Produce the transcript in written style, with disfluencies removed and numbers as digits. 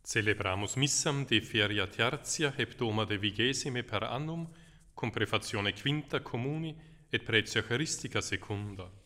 Celebramus missam de feria tertia heptoma de vigesime per annum, cum prefazione quinta communi et praetio Eucharistica secunda.